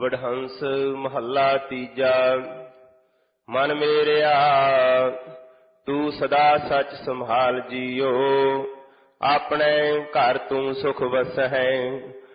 ਵਡਹੰਸ ਮਹੱਲਾ ਤੀਜਾ। ਮਨ ਮੇਰਿਆ ਤੂੰ ਸਦਾ ਸੱਚ ਸੰਭਾਲ ਜੀਓ, ਆਪਣੇ ਘਰ ਤੂੰ ਸੁਖ ਵਸਹਿ।